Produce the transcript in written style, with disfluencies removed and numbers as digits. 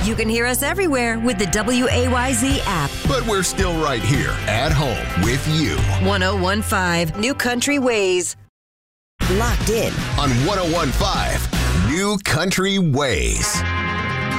You can hear us everywhere with the WAYZ app. But we're still right here at home with you. 1015 New Country Ways. Locked in On 1015 New Country Ways.